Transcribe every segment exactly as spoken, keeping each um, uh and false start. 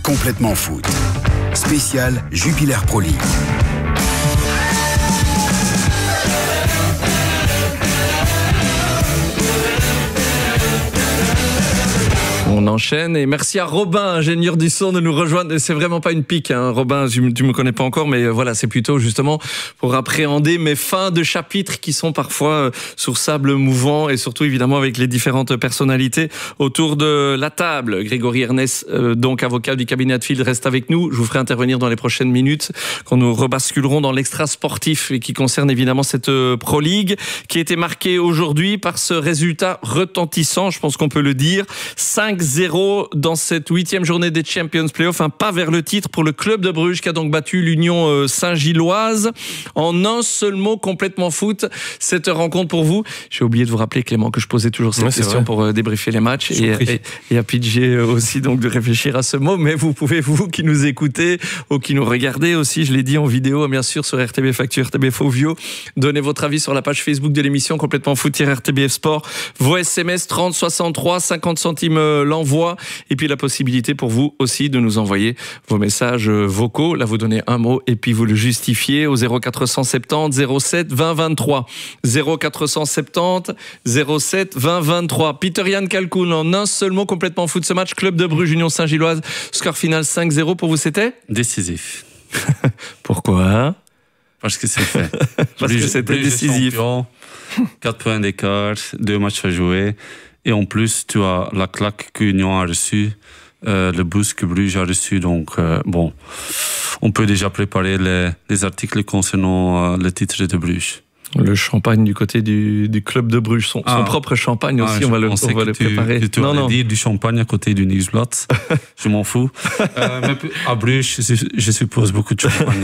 Complètement foot. Spécial Jupiler Pro League. On enchaîne et merci à Robin, ingénieur du son, de nous rejoindre. C'est vraiment pas une pique, hein. Robin, tu, tu me connais pas encore, mais voilà, c'est plutôt justement pour appréhender mes fins de chapitres qui sont parfois sur sable mouvant et surtout évidemment avec les différentes personnalités autour de la table. Grégory Ernest, euh, donc avocat du cabinet Hatfield, reste avec nous. Je vous ferai intervenir dans les prochaines minutes quand nous rebasculerons dans l'extra sportif et qui concerne évidemment cette Pro League qui a été marquée aujourd'hui par ce résultat retentissant, je pense qu'on peut le dire. cinq zéro dans cette huitième journée des Champions Playoffs, un pas vers le titre pour le club de Bruges qui a donc battu l'Union Saint-Gilloise. En un seul mot, complètement foot, cette rencontre pour vous. J'ai oublié de vous rappeler, Clément, que je posais toujours cette ouais, question pour débriefer les matchs et, et, et à P J aussi donc de réfléchir à ce mot, mais vous pouvez, vous qui nous écoutez ou qui nous regardez aussi, je l'ai dit en vidéo bien sûr sur R T B Factu, R T B Fovio, donnez votre avis sur la page Facebook de l'émission Complètement Foot-R T B F Sport, vos S M S trente soixante-trois, cinquante centimes l'envoi et puis la possibilité pour vous aussi de nous envoyer vos messages vocaux. Là, vous donnez un mot et puis vous le justifiez au zéro quatre cent soixante-dix zéro sept vingt vingt-trois. zéro quatre cent soixante-dix zéro sept vingt vingt-trois. Peter-Jan Kalkoun, en un seul mot, complètement foot ce match. Club de Bruges, Union Saint-Gilloise. Score final cinq zéro. Pour vous, c'était décisif. Pourquoi ? Parce que c'est fait. Parce Bruges, que c'était Bruges décisif. quatre points d'écart, deux matchs à jouer. Et en plus, tu as la claque qu'Union a reçue, euh, le boost que Bruges a reçu. Donc, euh, bon, on peut déjà préparer les, les articles concernant euh, le titre de Bruges. Le champagne du côté du, du club de Bruges, son, ah. son propre champagne aussi, ah, on va le, on va le préparer. Tu, tu non, non. dire du champagne à côté du Nieuwsblad, je m'en fous. Euh, mais à Bruges, je, je suppose beaucoup de champagne.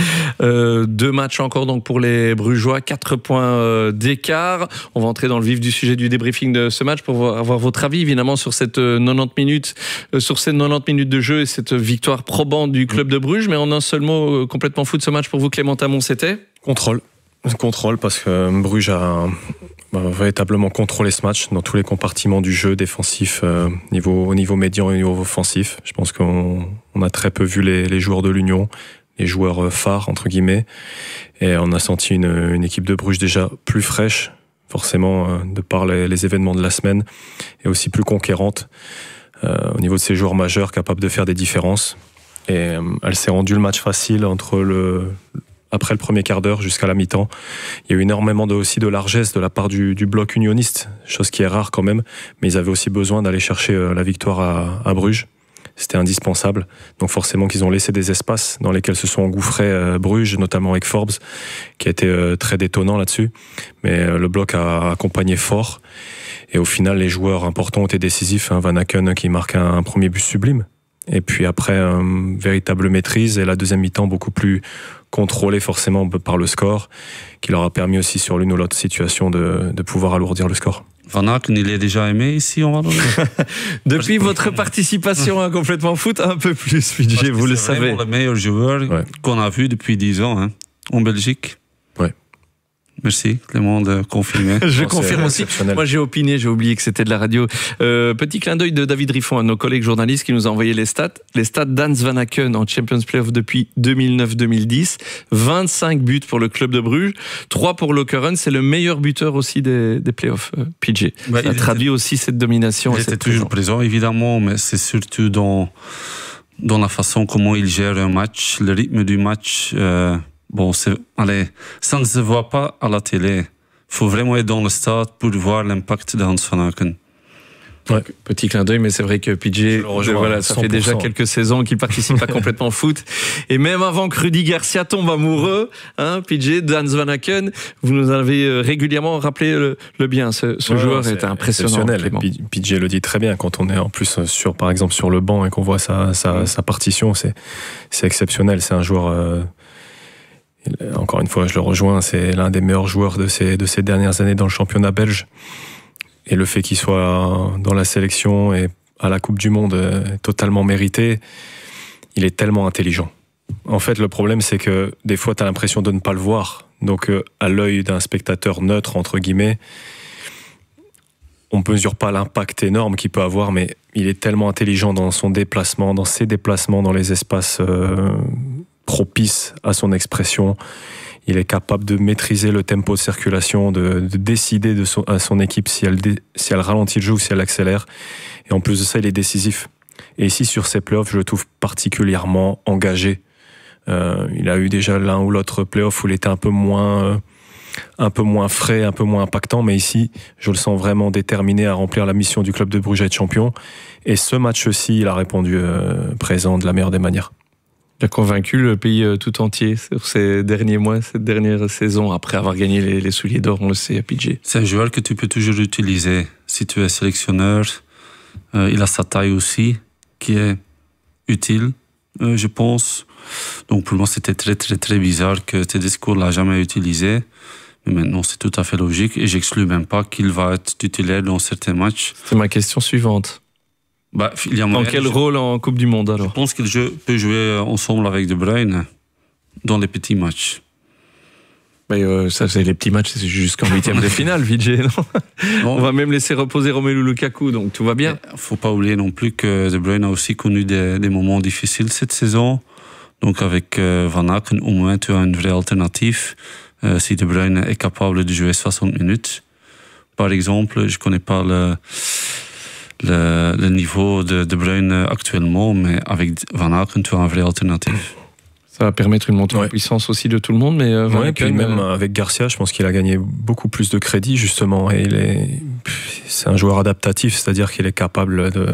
euh, deux matchs encore donc pour les Brugeois, quatre points euh, d'écart. On va entrer dans le vif du sujet du débriefing de ce match pour avoir votre avis évidemment sur cette euh, quatre-vingt-dix minutes, euh, sur ces quatre-vingt-dix minutes de jeu et cette victoire probante du club de Bruges. Mais en un seul mot, euh, complètement fou de ce match pour vous, Clément Tamon, c'était contrôle. Contrôle parce que Bruges a bah, véritablement contrôlé ce match dans tous les compartiments du jeu défensif, euh, niveau, au niveau médian et au niveau offensif. Je pense qu'on on a très peu vu les, les joueurs de l'Union, les joueurs phares entre guillemets, et on a senti une, une équipe de Bruges déjà plus fraîche, forcément euh, de par les, les événements de la semaine, et aussi plus conquérante euh, au niveau de ses joueurs majeurs capables de faire des différences. Et euh, elle s'est rendue le match facile entre le après le premier quart d'heure jusqu'à la mi-temps. Il y a eu énormément de, aussi de largesse de la part du, du bloc unioniste, chose qui est rare quand même, mais ils avaient aussi besoin d'aller chercher la victoire à, à Bruges. C'était indispensable. Donc forcément qu'ils ont laissé des espaces dans lesquels se sont engouffrés euh, Bruges, notamment avec Forbes, qui a été euh, très détonnant là-dessus. Mais euh, le bloc a accompagné fort. Et au final, les joueurs importants ont été décisifs. Hein. Van Aken qui marque un, un premier but sublime. Et puis après, une véritable maîtrise et la deuxième mi-temps beaucoup plus contrôlée forcément par le score, qui leur a permis aussi sur l'une ou l'autre situation de, de pouvoir alourdir le score. Van Aken, il est déjà aimé ici en Wallonie. Depuis votre participation à Complètement Foot, un peu plus, P J, vous le savez. C'est vraiment le meilleur joueur ouais. qu'on a vu depuis dix ans hein, en Belgique. Ouais. Merci Clément de confirmer. Je oh, confirme aussi. Moi j'ai opiné, j'ai oublié que c'était de la radio. Euh, petit clin d'œil de David Riffon, un de nos collègues journalistes qui nous a envoyé les stats. Les stats d'Hans Van Aken en Champions Playoff depuis deux mille neuf deux mille dix. vingt-cinq buts pour le club de Bruges, trois pour Lokeren. C'est le meilleur buteur aussi des, des playoffs, euh, P J. Bah, Ça traduit était, aussi cette domination. Il était toujours présent évidemment, mais c'est surtout dans, dans la façon comment il gère un match, le rythme du match. Euh, Bon, c'est, allez, ça ne se voit pas à la télé. Il faut vraiment être dans le stade pour voir l'impact de Hans Van Aken. Ouais. Petit clin d'œil, mais c'est vrai que P J, voilà, ça fait déjà quelques saisons qu'il participe à Complètement Foot. Et même avant que Rudy Garcia tombe amoureux, hein, P J, de Hans Van Aken, vous nous avez régulièrement rappelé le, le bien. Ce, ce ouais, joueur est impressionnant. P J le dit très bien, quand on est en plus sur, par exemple, sur le banc et qu'on voit sa, sa, sa partition, c'est, c'est exceptionnel. C'est un joueur... Euh, Encore une fois, je le rejoins, c'est l'un des meilleurs joueurs de ces, de ces dernières années dans le championnat belge. Et le fait qu'il soit dans la sélection et à la Coupe du Monde est totalement mérité. Il est tellement intelligent. En fait, le problème, c'est que des fois, tu as l'impression de ne pas le voir. Donc, à l'œil d'un spectateur neutre, entre guillemets, on ne mesure pas l'impact énorme qu'il peut avoir, mais il est tellement intelligent dans son déplacement, dans ses déplacements, dans les espaces euh, propices à son expression. Il est capable de maîtriser le tempo de circulation, de, de décider de son, à son équipe si elle, dé, si elle ralentit le jeu ou si elle accélère. Et en plus de ça, il est décisif. Et ici, sur ces playoffs, je le trouve particulièrement engagé. Euh, il a eu déjà l'un ou l'autre playoff où il était un peu moins, euh, un peu moins frais, un peu moins impactant. Mais ici, je le sens vraiment déterminé à remplir la mission du club de Bruges à être champion. Et ce match-ci, il a répondu euh, présent de la meilleure des manières. Il a convaincu le pays tout entier sur ces derniers mois, cette dernière saison, après avoir gagné les, les souliers d'or, on le sait, à P G. C'est un joueur que tu peux toujours utiliser. Si tu es sélectionneur, euh, il a sa taille aussi, qui est utile, euh, je pense. Donc pour moi, c'était très très très bizarre que Tedesco ne l'a jamais utilisé. Mais maintenant, c'est tout à fait logique. Et j'exclus même pas qu'il va être titulaire dans certains matchs. C'est ma question suivante. Bah, il y a dans quel je, rôle en Coupe du Monde alors? Je pense qu'il peut jouer ensemble avec De Bruyne dans les petits matchs. Mais euh, ça, c'est les petits matchs, c'est jusqu'en huitième de finale, Vijay, non, non On va même laisser reposer Romelu Lukaku, donc tout va bien. Il ne faut pas oublier non plus que De Bruyne a aussi connu des, des moments difficiles cette saison. Donc avec euh, Van Aken, au moins tu as une vraie alternative. Euh, si De Bruyne est capable de jouer soixante minutes, par exemple, je ne connais pas le... Le, le niveau de De Bruyne actuellement, mais avec Van Aken, tu as une vraie alternative. Ça va permettre une montée ouais. en puissance aussi de tout le monde, mais euh, ouais, et puis même euh... avec Garcia, je pense qu'il a gagné beaucoup plus de crédit justement, et il est, c'est un joueur adaptatif, c'est-à-dire qu'il est capable de,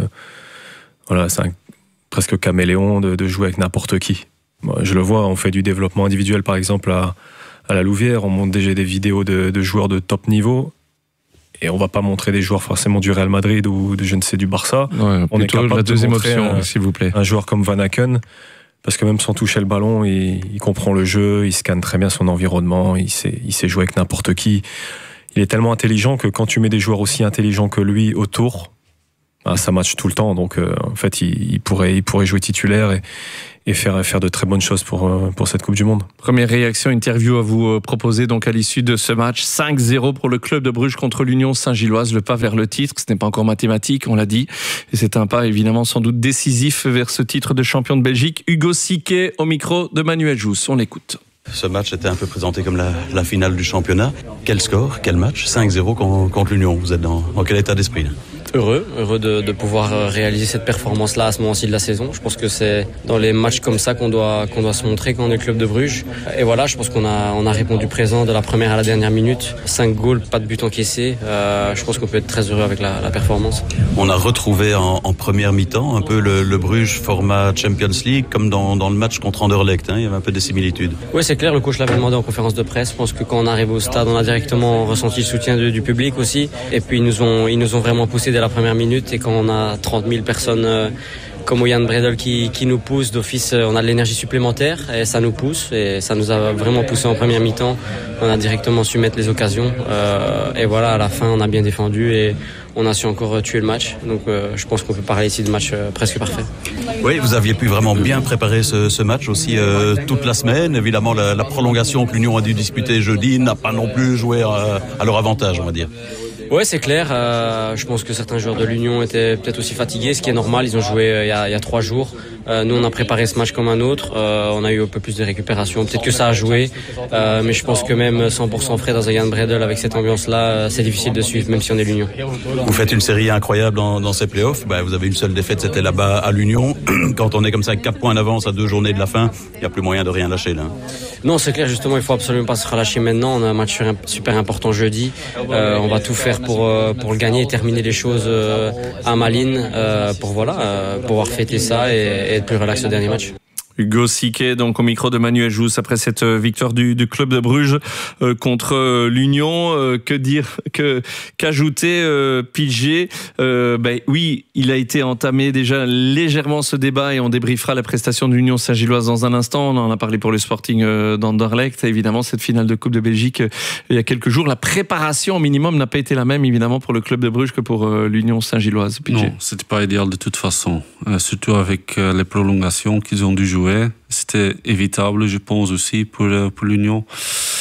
voilà, c'est un, presque caméléon de, de jouer avec n'importe qui. Moi, je le vois, on fait du développement individuel par exemple à, à la Louvière, on monte déjà des vidéos de, de joueurs de top niveau. Et on va pas montrer des joueurs forcément du Real Madrid ou de je ne sais du Barça. Ouais, on est capable la deuxième de option, un, s'il vous plaît. Un joueur comme Van Aken, parce que même sans toucher le ballon, il, il comprend le jeu, il scanne très bien son environnement, il sait, il sait jouer avec n'importe qui. Il est tellement intelligent que quand tu mets des joueurs aussi intelligents que lui autour, bah, ça match tout le temps. Donc euh, en fait, il, il pourrait, il pourrait jouer titulaire et et faire, faire de très bonnes choses pour, pour cette Coupe du Monde. Première réaction, interview à vous proposer donc à l'issue de ce match. cinq zéro pour le club de Bruges contre l'Union Saint-Gilloise, le pas vers le titre. Ce n'est pas encore mathématique, on l'a dit. Et c'est un pas évidemment sans doute décisif vers ce titre de champion de Belgique. Hugo Siquet au micro de Manuel Jousse, on l'écoute. Ce match était un peu présenté comme la, la finale du championnat. Quel score, quel match? cinq zéro contre l'Union. Vous êtes dans, dans quel état d'esprit là? Heureux, heureux de, de pouvoir réaliser cette performance-là à ce moment-ci de la saison. Je pense que c'est dans les matchs comme ça qu'on doit, qu'on doit se montrer quand on est le club de Bruges. Et voilà, je pense qu'on a, on a répondu présent de la première à la dernière minute. cinq goals, pas de but encaissé. Euh, je pense qu'on peut être très heureux avec la, la performance. On a retrouvé en, en première mi-temps un peu le, le Bruges format Champions League, comme dans, dans le match contre Anderlecht. Hein, il y avait un peu des similitudes. Oui, c'est clair, le coach l'avait demandé en conférence de presse. Je pense que quand on arrive au stade, on a directement ressenti le soutien de, du public aussi. Et puis ils nous ont, ils nous ont vraiment poussé dès la première minute, et quand on a trente mille personnes euh, comme Jan Bredel qui, qui nous poussent d'office, on a de l'énergie supplémentaire et ça nous pousse, et ça nous a vraiment poussé en première mi-temps. On a directement su mettre les occasions euh, et voilà, à la fin on a bien défendu et on a su encore tuer le match. Donc euh, je pense qu'on peut parler ici de match euh, presque parfait. Oui, vous aviez pu vraiment bien préparer ce, ce match aussi euh, toute la semaine. Évidemment, la, la prolongation que l'Union a dû disputer jeudi n'a pas non plus joué à, à leur avantage, on va dire. Ouais, c'est clair. Euh, je pense que certains joueurs de l'Union étaient peut-être aussi fatigués, ce qui est normal. Ils ont joué euh, il, y a, il y a trois jours. Euh, nous, on a préparé ce match comme un autre. Euh, on a eu un peu plus de récupération. Peut-être que ça a joué. Euh, mais je pense que même cent pour cent frais dans un Jan Bredel avec cette ambiance-là, euh, c'est difficile de suivre, même si on est l'Union. Vous faites une série incroyable dans, dans ces playoffs. Bah, vous avez une seule défaite, c'était là-bas à l'Union. Quand on est comme ça, quatre points d'avance à deux journées de la fin, il n'y a plus moyen de rien lâcher là. Non, c'est clair. Justement, il faut absolument pas se relâcher maintenant. On a un match super important jeudi. Euh, on va tout faire pour, euh, pour le gagner et terminer les choses euh, à Malines euh, pour voilà, euh, pouvoir fêter ça et, et être plus relax au dernier match. Hugo Siquet, donc au micro de Manuel Jousse après cette victoire du, du club de Bruges euh, contre euh, l'Union. Euh, que dire, que qu'ajouter, euh, Pidgey euh, ben oui, il a été entamé déjà légèrement ce débat et on débriefera la prestation de l'Union Saint-Gilloise dans un instant. On en a parlé pour le Sporting euh, d'Anderlecht. Évidemment, cette finale de Coupe de Belgique euh, il y a quelques jours, la préparation au minimum n'a pas été la même évidemment pour le club de Bruges que pour euh, l'Union Saint-Gilloise. Pidgey. Non, c'était pas idéal de toute façon, euh, surtout avec euh, les prolongations qu'ils ont dû jouer. C'était évitable, je pense aussi, pour, pour l'Union.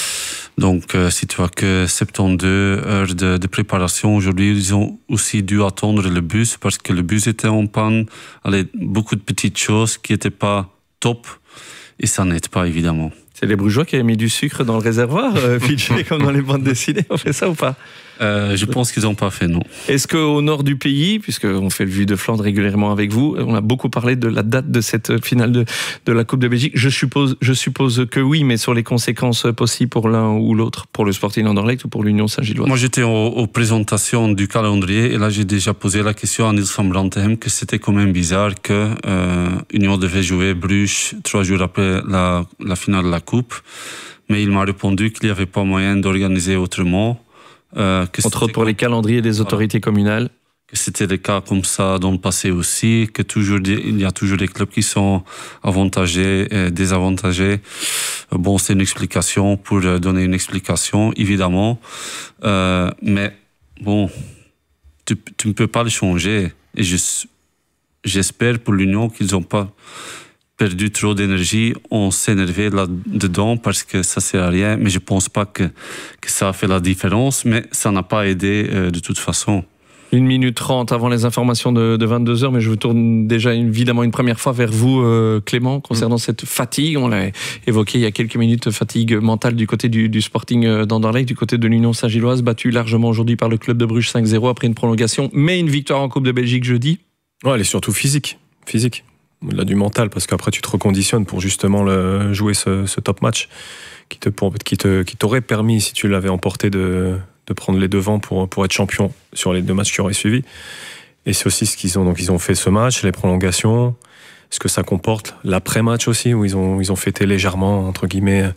Donc, euh, si tu as que soixante-douze heures de, de préparation, aujourd'hui, ils ont aussi dû attendre le bus parce que le bus était en panne. Allez, beaucoup de petites choses qui n'étaient pas top et ça n'aide pas, évidemment. C'est les Brugeois qui avaient mis du sucre dans le réservoir, euh, pitché comme dans les bandes dessinées. On fait ça ou pas? euh, Je pense qu'ils n'ont pas fait, non. Est-ce qu'au nord du pays, puisqu'on fait le Vue de Flandre régulièrement avec vous, on a beaucoup parlé de la date de cette finale de, de la Coupe de Belgique. Je suppose, je suppose que oui, mais sur les conséquences possibles pour l'un ou l'autre, pour le Sporting Anderlecht ou pour l'Union Saint-Gilloise? Moi, j'étais aux, aux présentations du calendrier et là, j'ai déjà posé la question à Niels van Branteghem que c'était quand même bizarre que euh, Union devait jouer Bruges trois jours après la, la finale de la Coupe. Mais il m'a répondu qu'il n'y avait pas moyen d'organiser autrement. Euh, que Entre autres pour les calendriers des autorités voilà. communales. Que c'était le cas comme ça dans le passé aussi, que toujours il y a toujours des clubs qui sont avantagés et désavantagés. Bon, c'est une explication pour donner une explication, évidemment. Euh, mais bon, tu, tu ne peux pas le changer. Et je, j'espère pour l'Union qu'ils n'ont pas perdu trop d'énergie, on s'est énervé là-dedans parce que ça ne sert à rien, mais je ne pense pas que, que ça a fait la différence, mais ça n'a pas aidé euh, de toute façon. une minute trente avant les informations de, de vingt-deux heures, mais je vous tourne déjà évidemment une première fois vers vous, euh, Clément, concernant mmh. cette fatigue. On l'a évoqué il y a quelques minutes, fatigue mentale du côté du, du Sporting d'Anderlecht, du côté de l'Union Saint-Gilloise, battu largement aujourd'hui par le club de Bruges cinq zéro après une prolongation, mais une victoire en Coupe de Belgique jeudi. Ouais, elle est surtout physique, physique. Au-delà du mental, parce qu'après tu te reconditionnes pour justement le, jouer ce, ce top match qui, te, pour, qui, te, qui t'aurait permis, si tu l'avais emporté, de, de prendre les devants pour, pour être champion sur les deux matchs qui auraient suivi. Et c'est aussi ce qu'ils ont. Donc ils ont fait ce match, les prolongations, ce que ça comporte, l'après-match aussi, où ils ont, ils ont fêté légèrement, entre guillemets,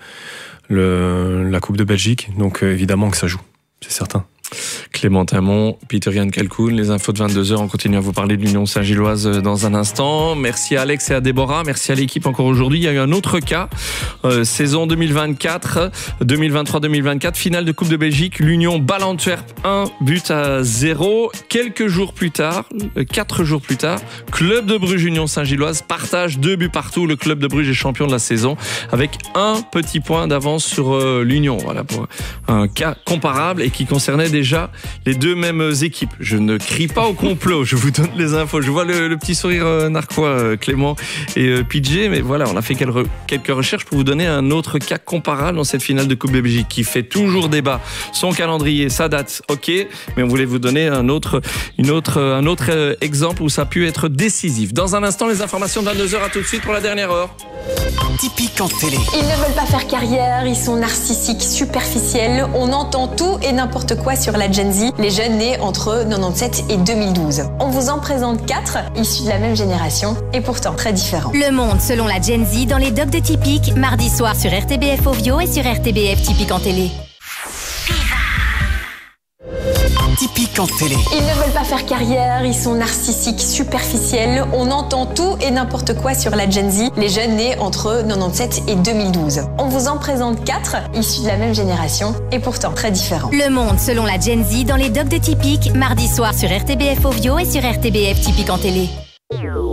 le, la Coupe de Belgique. Donc évidemment que ça joue, c'est certain. Clément Hamon, Pieter-Jan Kalkoen, les infos de vingt-deux heures, on continue à vous parler de l'Union Saint-Gilloise dans un instant. Merci à Alex et à Déborah, merci à l'équipe encore aujourd'hui. Il y a eu un autre cas, euh, saison deux mille vingt-quatre, deux mille vingt-trois deux mille vingt-quatre, finale de Coupe de Belgique, l'Union bat l'Antwerp un but à zéro. Quelques jours plus tard, quatre jours plus tard, Club de Bruges Union Saint-Gilloise partage deux buts partout. Le Club de Bruges est champion de la saison avec un petit point d'avance sur euh, l'Union. Voilà pour un cas comparable et qui concernait déjà les deux mêmes équipes. Je ne crie pas au complot, je vous donne les infos. Je vois le, le petit sourire euh, narquois, euh, Clément et euh, P J, mais voilà, on a fait quelques, quelques recherches pour vous donner un autre cas comparable dans cette finale de Coupe de Belgique qui fait toujours débat. Son calendrier, sa date, ok, mais on voulait vous donner un autre, une autre, un autre euh, exemple où ça a pu être décisif. Dans un instant, les informations de vingt-deux heures, à tout de suite pour la dernière heure. Typique en télé. Ils ne veulent pas faire carrière, ils sont narcissiques, superficiels. On entend tout et n'importe quoi sur la Gen Z, les jeunes nés entre quatre-vingt-dix-sept et deux mille douze. On vous en présente quatre, issus de la même génération et pourtant très différents. Le monde selon la Gen Z dans les docs de Typique, mardi soir sur R T B F Ovio et sur R T B F Typique en télé. Typique en télé. Ils ne veulent pas faire carrière, ils sont narcissiques, superficiels. On entend tout et n'importe quoi sur la Gen Z, les jeunes nés entre quatre-vingt-dix-sept et deux mille douze. On vous en présente quatre, issus de la même génération et pourtant très différents. Le monde selon la Gen Z dans les docs de Typique, mardi soir sur R T B F Ovio et sur R T B F Typique en télé.